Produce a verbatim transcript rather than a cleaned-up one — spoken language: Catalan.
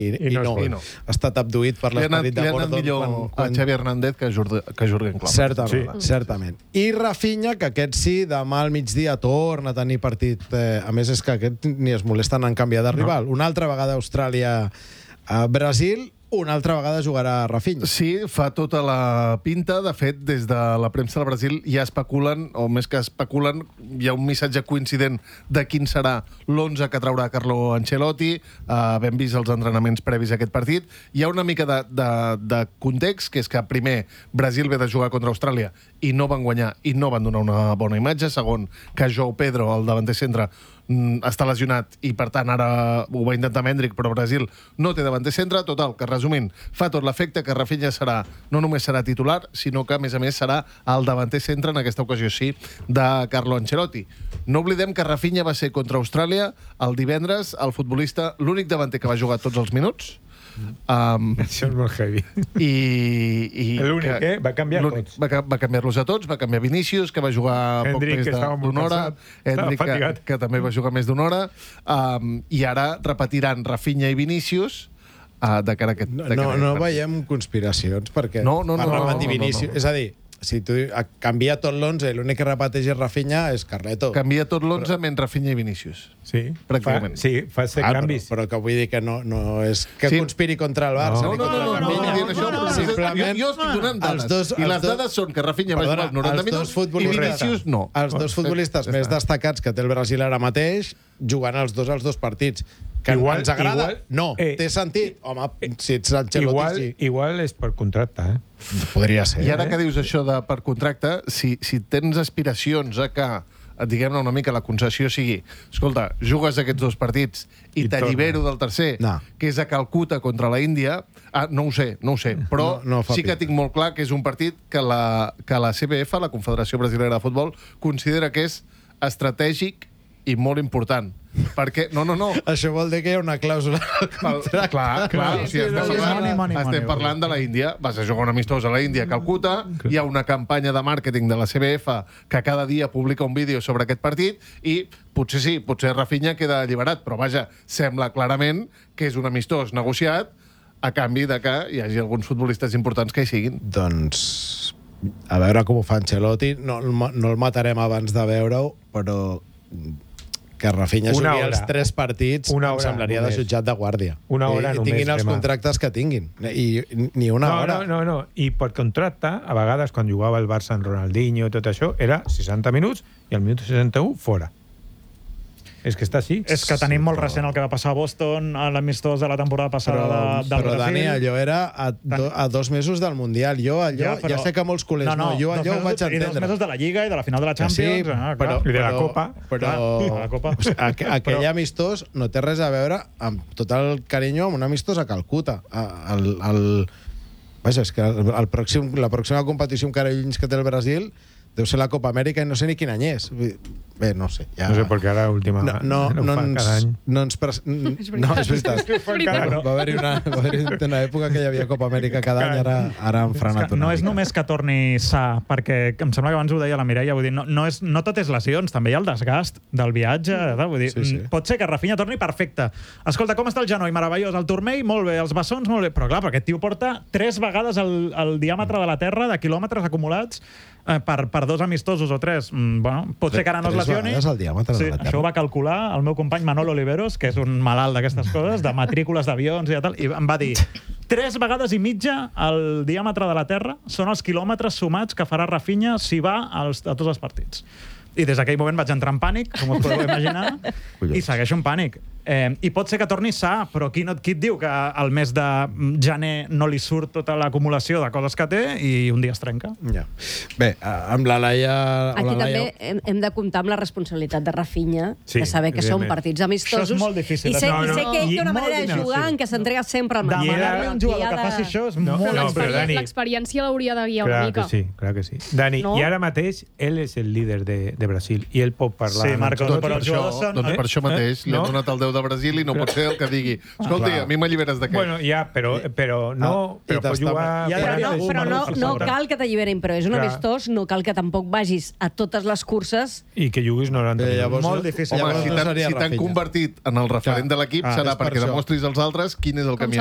I, I, i, no, no, i no. ha estat abduït per l'esperit de Gordon. Li ha anat millor quan... a Xavi Hernández que a Jürgen Klopp. Certament, sí. certament. I Rafinha, que aquest sí, demà al migdia torna a tenir partit. Eh, a més, és que aquest ni es molesten en canviar de rival. No. Una altra vegada Austràlia a Brasil, una altra vegada jugarà Rafinha. Sí, fa tota la pinta. De fet, des de la premsa del Brasil ja especulen, o més que especulen, hi ha un missatge coincident de quin serà l'onze que traurà Carlo Ancelotti. Uh, vam vist els entrenaments previs a aquest partit. Hi ha una mica de, de, de context, que és que primer Brasil ve de jugar contra Austràlia i no van guanyar i no van donar una bona imatge. Segon, que João Pedro, el davanter centre, està lesionat i, per tant, ara ho va intentar Endrick, però Brasil no té davanter centre. Total, que resumint, fa tot l'efecte que Rafinha serà, no només serà titular, sinó que, a més a més, serà el davanter centre, en aquesta ocasió sí, de Carlo Ancelotti. No oblidem que Rafinha va ser contra Austràlia el divendres, el futbolista, l'únic davanter que va jugar tots els minuts. Um, Això és molt heavy. I, i l'únic, eh? Va canviar tots. Va, va canviar-los a tots, va canviar Vinícius, que va jugar Hendrik, poc més d'una hora, Endrick, que, que també va jugar més d'una hora, um, i ara repetiran Rafinha i Vinícius uh, de cara a aquest... No, no, no veiem conspiracions, perquè no, no, no, parlen no, de Vinícius. no, no. És a dir, si tu canvia tot l'onze i l'únic que repeteix és Rafinha, és Carleto. Canvia tot l'onze però... menys Rafinha i Vinícius. Sí, pràcticament. Fa, sí, fa set ah, canvis. Però, però que vull dir que no, no és que sí. conspiri contra el Barça. No, no, no, no, no, no, no, no, no, no. Simplement... Jo, jo estic donant dades. Dos, I les dades són que Rafinha va jugar els noranta minuts i Vinícius no. Els dos futbolistes més destacats que té el Brasil ara mateix jugant els dos als dos partits. Que igual, ens agrada? Igual, no. Eh, té sentit? Home, si ets Ancelotti, igual, sí. Igual és per contracte, eh? Podria ser. I ara eh? que dius això de per contracte, si, si tens aspiracions a que, diguem-ne una mica, la concessió sigui escolta, jugues aquests dos partits i, I t'allibero del tercer, no. que és a Calcuta contra la Índia, ah, no ho sé, no ho sé, però no, no sí que tinc molt clar que és un partit que la, que la C B F, la Confederació Brasilera de Futbol, considera que és estratègic i molt important. Perquè, no, no, no. Això vol dir que hi ha una clàusula al contracte. Clar, clar. O sigui, estem parlant, money, money, estem parlant de la Índia. Vas a jugar un amistós a la Índia, a Calcuta. Hi ha una campanya de màrqueting de la C B F que cada dia publica un vídeo sobre aquest partit i potser sí, potser Rafinha queda alliberat, però vaja, sembla clarament que és un amistós negociat a canvi de que hi hagi alguns futbolistes importants que hi siguin. Doncs a veure com ho fa Ancelotti. No, no el matarem abans de veure-ho, però que Rafinha jugui els tres partits em semblaria de jutjat de guàrdia. Una hora I, només. I tinguin els contractes que tinguin. I ni una no, hora. No, no, no. I per contracte, a vegades, quan jugava el Barça en Ronaldinho i tot això, era seixanta minuts i al minut seixanta-u, fora. És que està així. És que tenim molt recent el que va passar a Boston a l'amistós de la temporada passada però, de, del però, Brasil. Dani, allò era a, do, a dos mesos del Mundial. Jo allò, ja, però, ja sé que molts culers no, no, no jo allò ho vaig entendre. I dos mesos de la Lliga i de la final de la Champions. Sí, ah, però, I de la però, Copa. Però, clar, la Copa. O sigui, aqu aquell però, amistós no té res a veure, amb tot el carinyo, amb un amistós a Calcuta. El, el, vaja, és que el, el pròxim, la pròxima competició amb carallins que té el Brasil deu ser la Copa Amèrica i no sé ni quin any és. Bé, no sé. Ja... No sé, perquè ara última... No, no, no, no ens, cada any. No, ens pres... no, és veritat. Va haver-hi una, va haver una època que hi havia Copa Amèrica cada any, ara, ara han frenat una No mica. és només que torni sa, perquè em sembla que abans ho deia la Mireia, vull dir, no, no, és, no tot és lesions, també hi ha el desgast del viatge. Vull dir, sí, sí. Pot ser que Rafinha torni perfecte. Escolta, com està el genoll? Meravellós. El turmell, molt bé. Els bessons, molt bé. Però clar, perquè aquest tio porta tres vegades el, el diàmetre de la Terra de quilòmetres acumulats eh, per, per dos amistosos o tres. Mm, bueno, pot ser que ara no es lesioni. El diàmetre sí, de la Terra. Això ho va calcular el meu company Manolo Oliveros, que és un malalt d'aquestes coses, de matrícules d'avions i de tal, i em va dir tres vegades i mitja el diàmetre de la Terra són els quilòmetres sumats que farà Rafinha si va als, a tots els partits. I des d'aquell moment vaig entrar en pànic, com us podeu imaginar, i segueixo en pànic. Eh, I pot ser que torni sa, però qui, no, qui et diu que al mes de gener no li surt tota l'acumulació de coses que té i un dia es trenca? Ja. Bé, amb la Laia... Aquí la Laia... també hem, hem de comptar amb la responsabilitat de Rafinha, sí, de saber que són partits amistosos. Això és molt difícil. I sé, no, no, i sé que ell té una manera de jugar en què s'entrega sempre al mateix. Demanar-li un jugador que faci això és no, molt no, difícil. L'experiència l'hauria de guiar clar una mica. Que sí, clar que sí. Dani, no? I ara mateix ell és el líder de, de Brasil i ell pot parlar... Sí, Marcos, doncs però per els jugadors això, són... doncs per això mateix li han donat el deu l'ambassador de Brasil i no pot ser el que digui escolta, Clar. a mi m'alliberes d'aquest. Bueno, ja, però, però no... Ah, i però pot t'estava- jugar... Ja Però no, Quaranta-cinc però no, minuts no sobre. cal que t'alliberin, però és un Clar. amistós, no cal que tampoc vagis a totes les curses. I que juguis noranta Eh, minuts. llavors- Molt difícil. Home, llavors si no t'han seria si t'han Rafinha. convertit en el referent Clar. de l'equip Ah, serà és per perquè això. demostris als altres quin és el Com camí